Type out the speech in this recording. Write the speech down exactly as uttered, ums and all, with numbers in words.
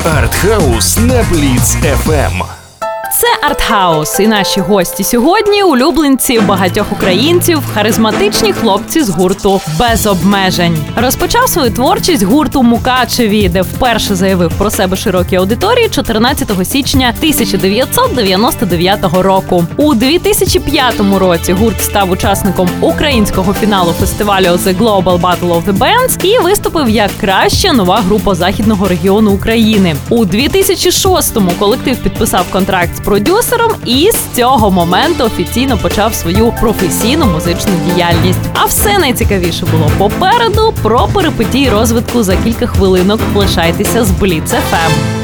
Артхаус на Бліц еф ем. Це Артхаус, і наші гості сьогодні – улюбленці багатьох українців, харизматичні хлопці з гурту «Без обмежень». Розпочав свою творчість гурт у Мукачеві, де вперше заявив про себе широкій аудиторії чотирнадцятого січня тисяча дев'ятсот дев'яносто дев'ятого року. У дві тисячі п'ятому році гурт став учасником українського фіналу фестивалю The Global Battle of the Bands і виступив як краща нова група західного регіону України. У дві тисячі шостому колектив підписав контракт з продюсером і з цього моменту офіційно почав свою професійну музичну діяльність. А все найцікавіше було попереду. Про перипетії розвитку за кілька хвилинок. Лишайтеся з Бліц еф ем.